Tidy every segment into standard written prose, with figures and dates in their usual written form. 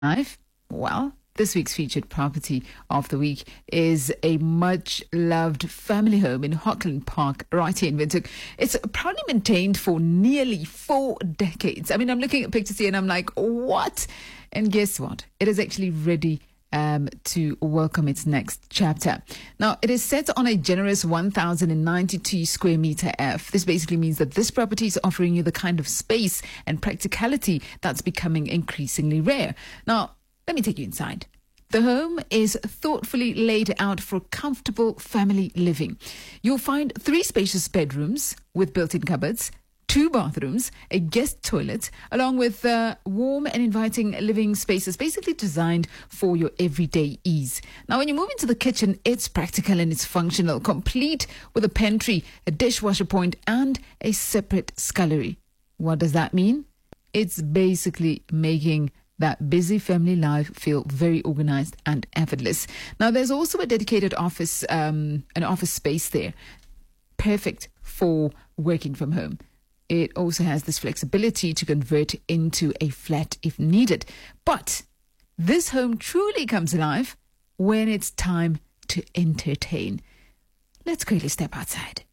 Life? Well, this week's featured property of the week is a much-loved family home in Hockland Park, right here in Windhoek. It's proudly maintained for nearly 4 decades. I mean, I'm looking at pictures here and I'm like, what? And guess what? It is actually ready to welcome its next chapter. Now, it is set on a generous 1,092 square meter F. This basically means that this property is offering you the kind of space and practicality that's becoming increasingly rare. Now, let me take you inside. The home is thoughtfully laid out for comfortable family living. You'll find 3 spacious bedrooms with built-in cupboards, 2 bathrooms, a guest toilet, along with warm and inviting living spaces, basically designed for your everyday ease. Now, when you move into the kitchen, it's practical and it's functional, complete with a pantry, a dishwasher point, and a separate scullery. What does that mean? It's basically making that busy family life feel very organized and effortless. Now, there's also a dedicated office, an office space there, perfect for working from home. It also has this flexibility to convert into a flat if needed. But this home truly comes alive when it's time to entertain. Let's quickly step outside.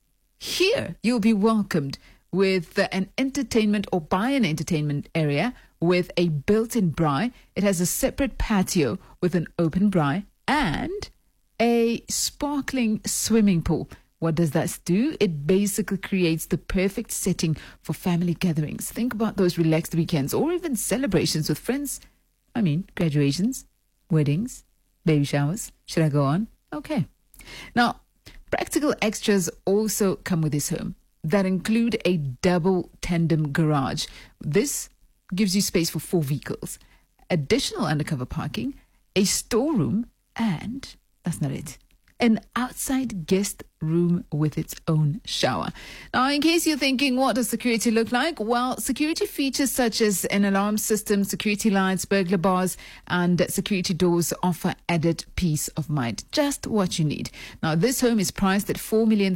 Here, you'll be welcomed with an entertainment or by an entertainment area with a built-in braai. It has a separate patio with an open braai and a sparkling swimming pool. What does that do? It basically creates the perfect setting for family gatherings. Think about those relaxed weekends or even celebrations with friends. I mean, graduations, weddings, baby showers. Should I go on? Okay. Now, practical extras also come with this home that include a double tandem garage. This gives you space for 4 vehicles, additional undercover parking, a storeroom, and that's not it, an outside guest room with its own shower. Now, in case you're thinking, what does security look like? Well, security features such as an alarm system, security lights, burglar bars, and security doors offer added peace of mind. Just what you need. Now, this home is priced at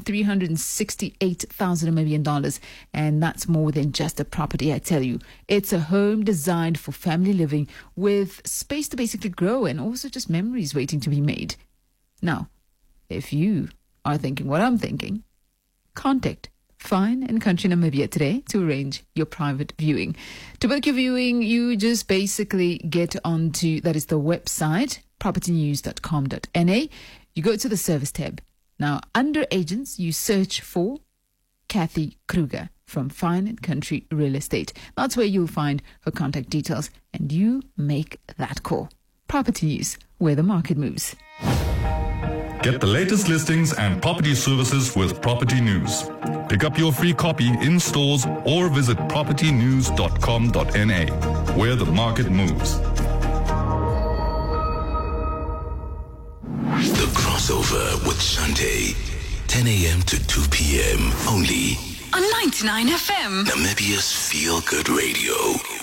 $4,368,000 dollars, and that's more than just a property, I tell you. It's a home designed for family living with space to basically grow and also just memories waiting to be made. Now, if you are thinking what I'm thinking, contact Fine and Country Namibia today to arrange your private viewing. To book your viewing, you just basically get onto, that is the website, propertynews.com.na. You go to the service tab. Now, under agents, you search for Kathy Kruger from Fine and Country Real Estate. That's where you'll find her contact details, and you make that call. Property News, where the market moves. Get the latest listings and property services with Property News. Pick up your free copy in stores or visit propertynews.com.na, where the market moves. The Crossover with Shante, 10 a.m. to 2 p.m. only on 99 FM. Namibia's Feel Good Radio.